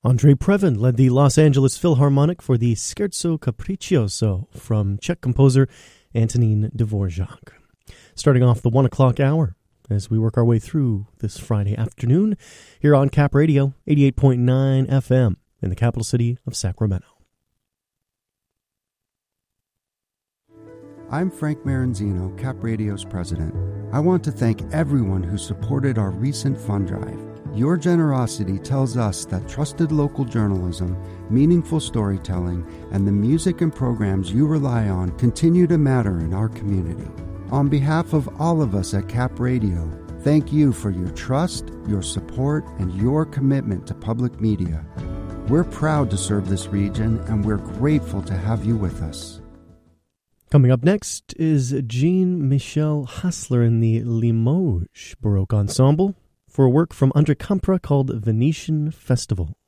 Andrei Previn led the Los Angeles Philharmonic for the Scherzo Capriccioso from Czech composer Antonín Dvorak. Starting off the 1 o'clock hour as we work our way through this Friday afternoon here on Cap Radio 88.9 FM in the capital city of Sacramento. I'm Frank Maranzino, Cap Radio's president. I want to thank everyone who supported our recent fund drive. Your generosity tells us that trusted local journalism, meaningful storytelling, and the music and programs you rely on continue to matter in our community. On behalf of all of us at Cap Radio, thank you for your trust, your support, and your commitment to public media. We're proud to serve this region, and we're grateful to have you with us. Coming up next is Jean-Michel Hassler in the Limoges Baroque Ensemble for a work from Andre Campra called Venetian Festival.